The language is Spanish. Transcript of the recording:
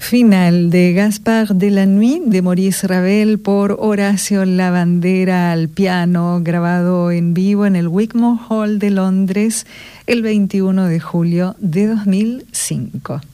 Final de Gaspard de la Nuit de Maurice Ravel por Horacio Lavandera al piano, grabado en vivo en el Wigmore Hall de Londres el 21 de julio de 2005.